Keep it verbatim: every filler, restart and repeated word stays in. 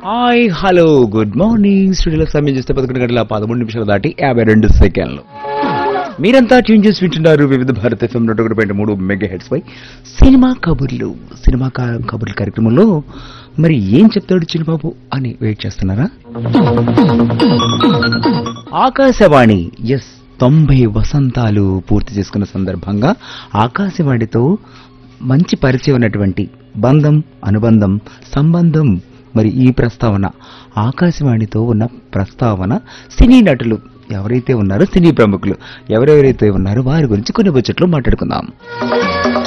Hi hello good morning. స్టూడియోలో సమయం చూస్తే పదకొండు గంటల పదమూడు నిమిషాలు దాటి యాభై రెండు సెకండ్లు. మీరంతా ట్యూన్ చేసి వింటున్నారు వివిధ భారత ఎఫ్ఎం నూట ఒకటి పాయింట్ మూడు మెగా హెడ్స్ పై సినిమా కబుర్లు. సినిమా కా- కబుర్ల కార్యక్రమంలో మరి ఏం చెప్తాడు చిన్నబాబు అని వెయిట్ చేస్తున్నారా? ఆకాశవాణి ఎస్ తొంభై వసంతాలు పూర్తి చేసుకున్న సందర్భంగా ఆకాశవాణితో మంచి పరిచయం ఉన్నటువంటి బంధం, అనుబంధం, సంబంధం, మరి ఈ ప్రస్తావన ఆకాశవాణితో ఉన్న ప్రస్తావన సినీ నటులు ఎవరైతే ఉన్నారో, సినీ ప్రముఖులు ఎవరెవరైతే ఉన్నారో వారి గురించి కొన్ని బుచ్చట్లు మాట్లాడుకుందాం.